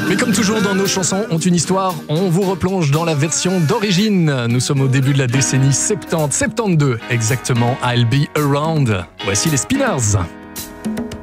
Mais comme toujours dans nos chansons ont une histoire, on vous replonge dans la version d'origine. Nous sommes au début de la décennie 70, 72 exactement. I'll Be Around. Voici les Spinners.